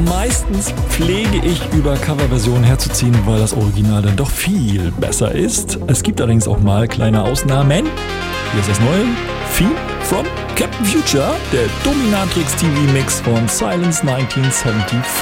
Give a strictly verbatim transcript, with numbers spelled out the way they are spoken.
Meistens pflege ich über Coverversionen herzuziehen, weil das Original dann doch viel besser ist. Es gibt allerdings auch mal kleine Ausnahmen. Hier ist das neue Theme from Captain Future, der Dominatrix T V-Mix von Silence neunzehnhundertvierundsiebzig.